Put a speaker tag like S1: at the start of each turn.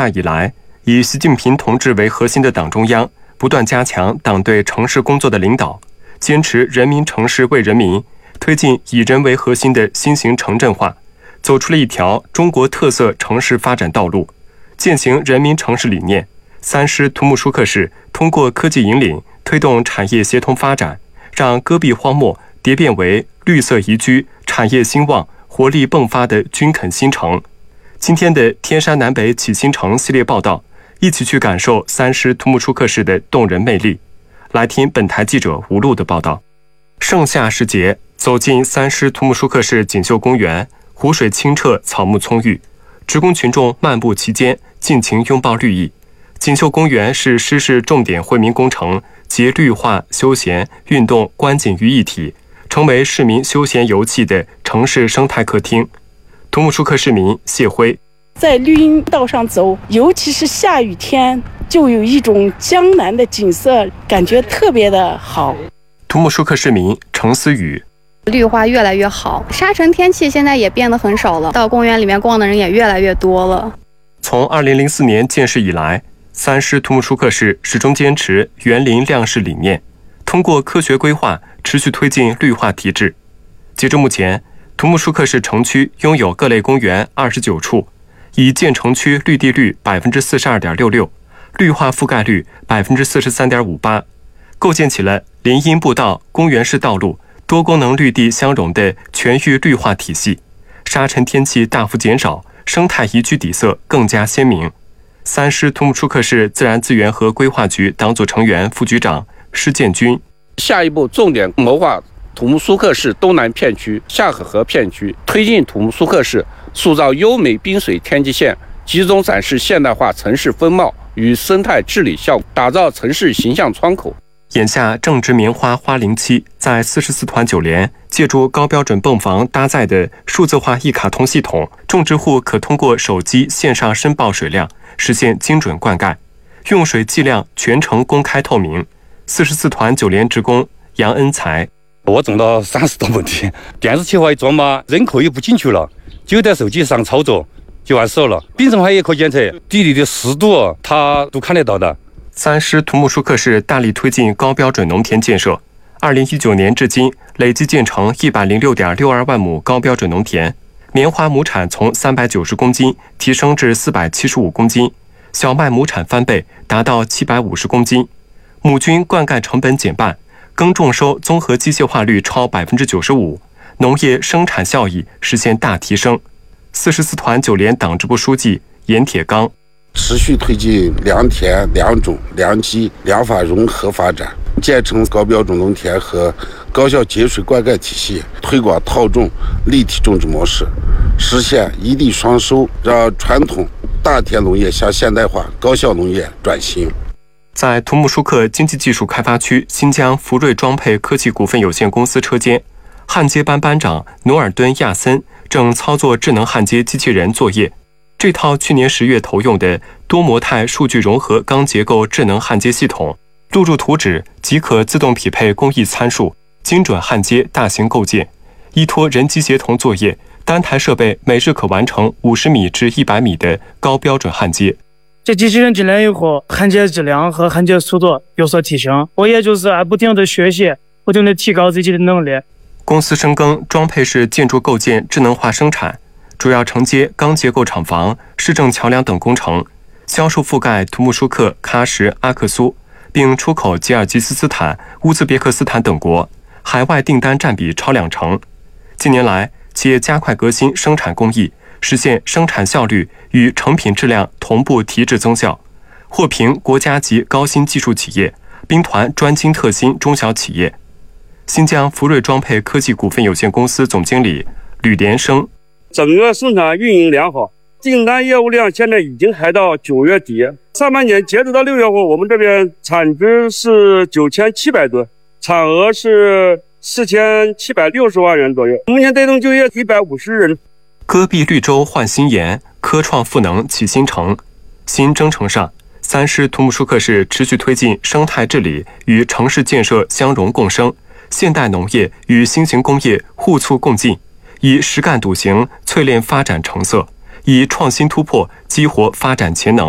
S1: 大以来，以习近平同志为核心的党中央不断加强党对城市工作的领导，坚持人民城市为人民，推进以人为核心的新型城镇化，走出了一条中国特色城市发展道路，践行人民城市理念。三师图木舒克市通过科技引领，推动产业协同发展，让戈壁荒漠蝶变为绿色宜居、产业兴旺、活力迸发的均肯新城。今天的天山南北启新城系列报道，一起去感受三师图木舒克市的动人魅力。来听本台记者吴璐的报道。盛夏时节，走进三师图木舒克市锦绣公园，湖水清澈，草木葱郁，职工群众漫步其间，尽情拥抱绿意。锦绣公园是师市重点惠民工程，集绿化、休闲、运动、观景于一体，成为市民休闲游憩的城市生态客厅。图木舒克市民谢辉
S2: 在绿荫道上走，尤其是下雨天，就有一种江南的景色，感觉特别的好。
S1: 图木舒克市民程思雨，
S3: 绿化越来越好，沙尘天气现在也变得很少了，到公园里面逛的人也越来越多了。
S1: 从2004年建市以来，三师图木舒克市始终坚持园林亮市理念，通过科学规划持续推进绿化提质。截至目前，图木舒克市城区拥有各类公园29处，以建成区绿地率 42.66%， 绿化覆盖率 43.58%， 构建起了林荫步道、公园式道路、多功能绿地相融的全域绿化体系，沙尘天气大幅减少，生态宜居底色更加鲜明。三师图木舒克市自然资源和规划局党组成员、副局长施建军，
S4: 下一步重点谋划图木舒克市东南片区、下河河片区，推进图木舒克市塑造优美滨水天际线，集中展示现代化城市风貌与生态治理效果，打造城市形象窗口。
S1: 眼下正值棉花花龄期，在44团9联借助高标准泵房搭载的数字化一卡通系统，种植户可通过手机线上申报水量，实现精准灌溉，用水计量全程公开透明。44团9联职工杨恩才，
S5: 我种了30多亩地，电视器化一装嘛，人口也不进去了，就在手机上操作就完事了。冰层化也可监测地里的湿度，它都看得到的。
S1: 三师图木舒克市大力推进高标准农田建设，2019年至今累计建成106.62万亩高标准农田，棉花亩产从390公斤提升至475公斤，小麦亩产翻倍，达到750公斤，亩均灌溉成本减半，耕种收综合机械化率超 95%， 农业生产效益实现大提升。44团9联党支部书记严铁刚，
S6: 持续推进良田、良种、良机、良法融合发展，建成高标准农田和高效节水灌溉体系，推广套种立体种植模式，实现一地双收，让传统大田农业向现代化高效农业转型。
S1: 在图木舒克经济技术开发区新疆福瑞装配科技股份有限公司车间，焊接班班长努尔敦亚森正操作智能焊接机器人作业。这套去年10月投用的多模态数据融合钢结构智能焊接系统，录入图纸即可自动匹配工艺参数，精准焊接大型构件，依托人机协同作业，单台设备每日可完成50米至100米的高标准焊接。
S7: 这机器人进来以后，焊接质量和焊接速度有所提升，我也就是不停的学习，不停的提高自己的能力。
S1: 公司深耕装配式建筑构件智能化生产，主要承接钢结构厂房、市政桥梁等工程，销售覆盖图木舒克、喀什、阿克苏，并出口吉尔吉斯斯坦、乌兹别克斯坦等国，海外订单占比超20%。近年来，企业加快革新生产工艺，实现生产效率与成品质量同步提质增效，获评国家级高新技术企业、兵团专精特新中小企业。新疆福瑞装配科技股份有限公司总经理吕连生，
S8: 整个生产运营良好，订单业务量现在已经排到9月底，上半年截止到6月份，我们这边产值是9700吨，产额是4760万元左右，目前带动就业150人。
S1: 戈壁绿洲焕新颜，科创赋能启新城。新征程上，三师图木舒克市持续推进生态治理与城市建设相融共生，现代农业与新型工业互促共进，以实干笃行淬炼发展成色，以创新突破激活发展潜能。